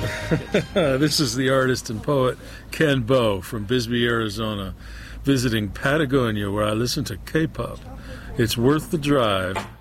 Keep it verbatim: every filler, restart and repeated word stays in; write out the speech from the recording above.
This is the artist and poet Ken Bow from Bisbee, Arizona, visiting Patagonia, where I listen to K-pop. It's worth the drive.